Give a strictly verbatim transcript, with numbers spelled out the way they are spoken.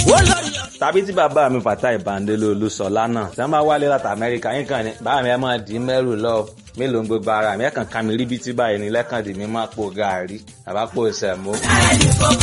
tàbí tí bàbá mi Fatai Bandele Olúṣọlá náà tí wọ́n bá wálé láti Amẹ́ríkà yín kan ní bàbá mi ẹ máa dì í mẹ́rù lọ mélòó ń gbogbo ara mi ẹ kàn ká mi rí bí tí báyìí ní lẹ́kàn dì mí máa po gàárì àbá po ìṣẹ̀mú.